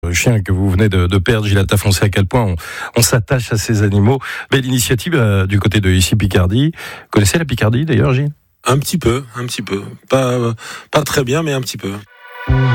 Le chien que vous venez de perdre, Gilles Attafoncé, à quel point on s'attache à ces animaux. Belle initiative du côté de ici Picardie. Vous connaissez la Picardie d'ailleurs, Gilles ? Un petit peu. Pas très bien, mais un petit peu.